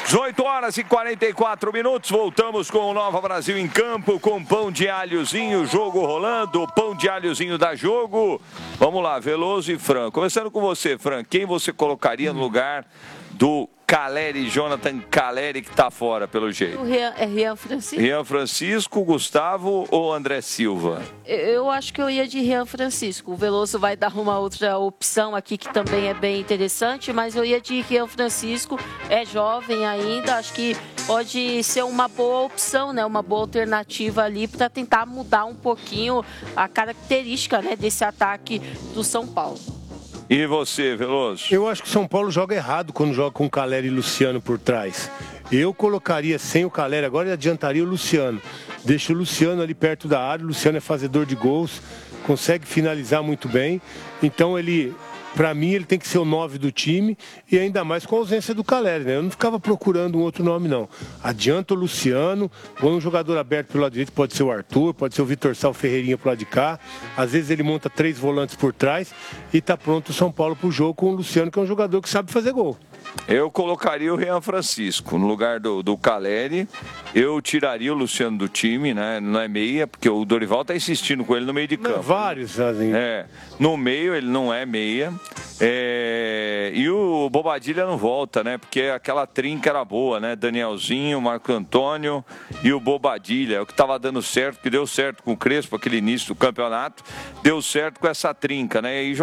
18 horas e 44 minutos, voltamos com o Nova Brasil em campo, com pão de alhozinho, jogo rolando, pão de alhozinho da jogo. Vamos lá, Veloso e Fran. Começando com você, Fran, quem você colocaria no lugar do Caleri, Jonathan Caleri, que tá fora, pelo jeito? O Rian Francisco. Rian Francisco, Gustavo ou André Silva? Eu acho que eu ia de Rian Francisco. O Veloso vai dar uma outra opção aqui que também é bem interessante, mas eu ia de Rian Francisco. É jovem ainda, acho que pode ser uma boa opção, né? Uma boa alternativa ali para tentar mudar um pouquinho a característica, né, desse ataque do São Paulo. E você, Veloso? Eu acho que o São Paulo joga errado quando joga com Caleri e Luciano por trás. Eu colocaria sem o Caleri agora e adiantaria o Luciano. Deixa o Luciano ali perto da área. O Luciano é fazedor de gols, consegue finalizar muito bem. Então ele, para mim, ele tem que ser o 9 do time e ainda mais com a ausência do Caleri, né? Eu não ficava procurando um outro nome, não. Adianta o Luciano, põe um jogador aberto pelo lado direito, pode ser o Arthur, pode ser o Vitor Sal Ferreirinha pro lado de cá. Às vezes ele monta 3 volantes por trás e tá pronto o São Paulo pro jogo com o Luciano, que é um jogador que sabe fazer gol. Eu colocaria o Rian Francisco no lugar do Caleri. Eu tiraria o Luciano do time, né? Não é meia, porque o Dorival tá insistindo com ele no meio de campo. Vários, assim. No meio ele não é meia. E o Bobadilha não volta, né? Porque aquela trinca era boa, né? Danielzinho, Marco Antônio e o Bobadilha. É o que estava dando certo, que deu certo com o Crespo, aquele início do campeonato. Deu certo com essa trinca, né? E